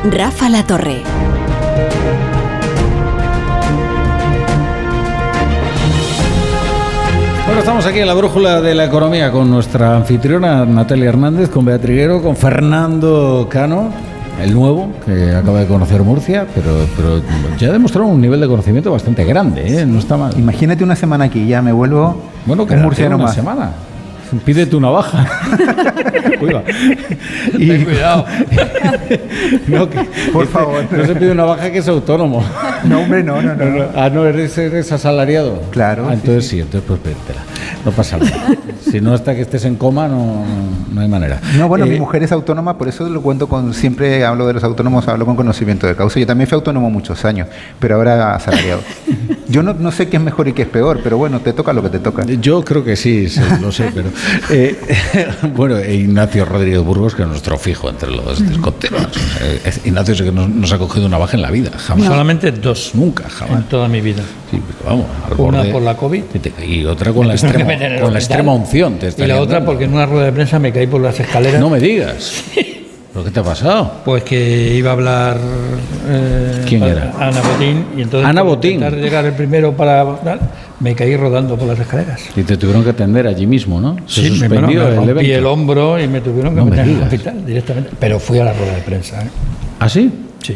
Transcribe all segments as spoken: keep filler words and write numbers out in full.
Rafa La Torre. Bueno, estamos aquí en la brújula de la economía con nuestra anfitriona Natalia Hernández, con Bea Triguero, con Fernando Cano, el nuevo, que acaba de conocer Murcia, pero, pero ya ha demostrado un nivel de conocimiento bastante grande, ¿eh? No está mal. Imagínate una semana aquí, ya me vuelvo bueno, que un murciano una más. semana. Pídete una baja. Uy, va. Y, ten cuidado. No, que, por que favor. No se pide una baja que es autónomo. No, hombre, no, no, no. no. Ah, no, eres, eres asalariado. Claro. Ah, entonces sí, sí, sí. entonces pues pídetela. No pasa nada. Si no, hasta que estés en coma, no, no, no hay manera. No, bueno, eh, mi mujer es autónoma, por eso lo cuento con, siempre hablo de los autónomos, hablo con conocimiento de causa. Yo también fui autónomo muchos años, pero ahora asalariado. Yo no, no sé qué es mejor y qué es peor, pero bueno, te toca lo que te toca. Yo creo que sí, sí lo sé, pero... Eh, bueno, Ignacio Rodríguez Burgos, que es nuestro fijo entre los descontinuos. Eh, Ignacio es que nos, nos ha cogido una baja en la vida, jamás. No. Solamente dos. Nunca, jamás. En toda mi vida. Sí, vamos, al Una borde, por la COVID. y otra con la extrema, con la extrema unción. Te y la otra dando. Porque en una rueda de prensa me caí por las escaleras. No me digas. ¿Pero qué te ha pasado? Pues que iba a hablar... Eh, ¿Quién era? Ana Botín. Y entonces, Ana por Botín. intentar llegar el primero para... Me caí rodando por las escaleras. Y te tuvieron que atender allí mismo, ¿no? Se Sí, suspendió me, me el rompí evento. el hombro y me tuvieron que No me meter en el digas. hospital directamente. Pero fui a la rueda de prensa. ¿eh? ¿Ah, sí? Sí.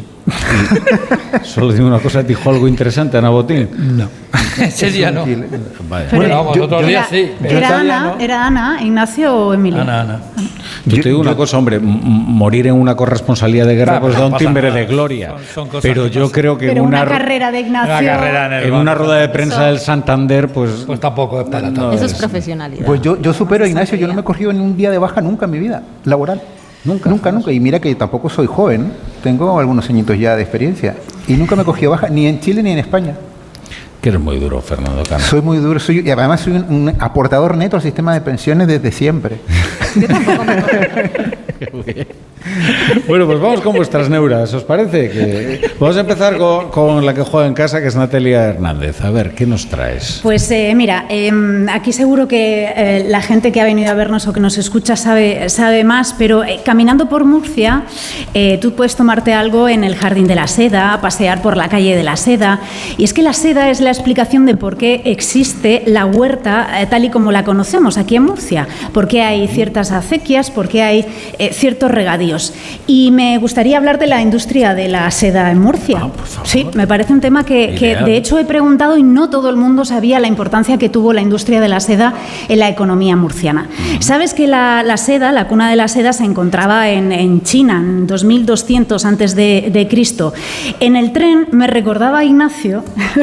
Solo digo una cosa, ¿dijo algo interesante Ana Botín? No. Ese día no. Vaya. Bueno, vamos, yo- otros yo- días sí. pero Era ese día Ana, no. era Ana, Ignacio o Emilio. Ana, Ana. Yo te digo una cosa, hombre, m- morir en una corresponsalía de guerra Claro, pues no da un pasa timbre nada. de gloria. Son- son cosas pero que yo pasan. creo que Pero en una, una, carrera de Ignacio. Una carrera en el en banco. una rueda de prensa Eso- del Santander, pues... Pues tampoco es para tanto. Eso es profesionalidad. Pues yo, yo supero a Ignacio, yo no me he cogido ni un día de baja nunca en mi vida laboral. Nunca, Nunca, nunca. Y mira que tampoco soy joven, tengo algunos añitos ya de experiencia. Y nunca me he cogido baja, ni en Chile ni en España. que eres muy duro, Fernando Cano. Soy muy duro, soy, y además soy un, un aportador neto al sistema de pensiones desde siempre. Yo tampoco me cojo. Bueno, pues vamos con vuestras neuras, ¿os parece? Que vamos a empezar con, con la que juega en casa, que es Natalia Hernández. A ver, ¿qué nos traes? Pues eh, mira, eh, aquí seguro que eh, la gente que ha venido a vernos o que nos escucha sabe, sabe más, pero eh, caminando por Murcia, eh, tú puedes tomarte algo en el Jardín de la Seda, pasear por la calle de la Seda, y es que la seda es la explicación de por qué existe la huerta eh, tal y como la conocemos aquí en Murcia, por qué hay ciertas acequias, por qué hay eh, ciertos regadíos. Y me gustaría hablar de la industria de la seda en Murcia. Ah, por favor. Sí, me parece un tema que, que Ideal. de hecho he preguntado y no todo el mundo sabía la importancia que tuvo la industria de la seda en la economía murciana. ¿Sabes que la, la seda, la cuna de la seda, se encontraba en, en China en dos mil doscientos antes de, de Cristo? En el tren me recordaba Ignacio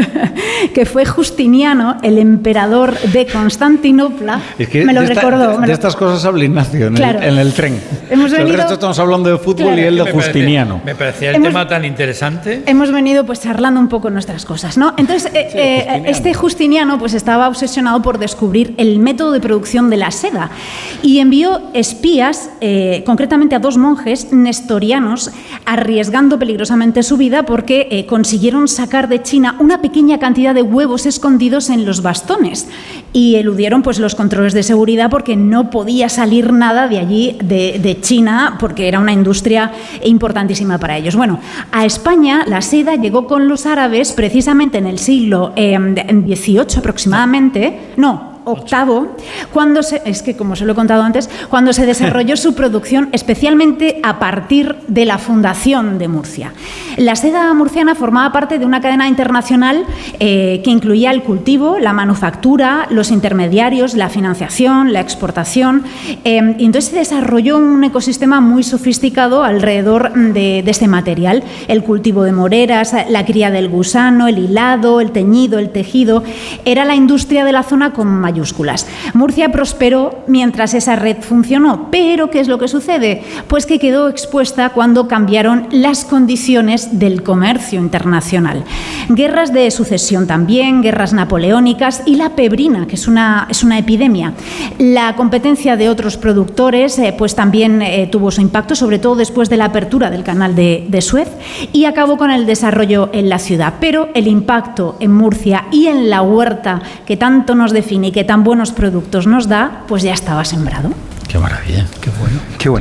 que fue Justiniano, el emperador de Constantinopla. Es que me lo de, esta- recordó. de, me de lo- estas cosas habla Ignacio en, Claro. el, en el tren. Hemos El venido- resto estamos hablando de fútbol Claro. y él de Me parecía- Justiniano. Me parecía el Hemos- tema tan interesante. Hemos venido pues charlando un poco nuestras cosas, ¿no? Entonces, eh, Sí, eh, Justiniano. este Justiniano pues estaba obsesionado por descubrir el método de producción de la seda y envió espías, eh, concretamente a dos monjes nestorianos, arriesgando peligrosamente su vida porque eh, consiguieron sacar de China una pequeña cantidad de huevos escondidos en los bastones y eludieron pues los controles de seguridad porque no podía salir nada de allí, de, de China, porque era una industria importantísima para ellos. Bueno, a España la seda llegó con los árabes precisamente en el siglo eh, dieciocho aproximadamente, no, octavo, cuando se, es que como se lo he contado antes, cuando se desarrolló su producción, especialmente a partir de la fundación de Murcia. La seda murciana formaba parte de una cadena internacional eh, que incluía el cultivo, la manufactura, los intermediarios, la financiación, la exportación, eh, y entonces se desarrolló un ecosistema muy sofisticado alrededor de, de este material, el cultivo de moreras, la cría del gusano, el hilado, el teñido, el tejido, era la industria de la zona con mayúsculas. Murcia prosperó mientras esa red funcionó, pero ¿qué es lo que sucede? Pues que quedó expuesta cuando cambiaron las condiciones del comercio internacional. Guerras de sucesión también, guerras napoleónicas y la pebrina, que es una, es una epidemia. La competencia de otros productores eh, pues también eh, tuvo su impacto, sobre todo después de la apertura del canal de, de Suez, y acabó con el desarrollo en la ciudad. Pero el impacto en Murcia y en la huerta que tanto nos define y que tan buenos productos nos da, pues ya estaba sembrado. Qué maravilla. Qué bueno. Qué bonito.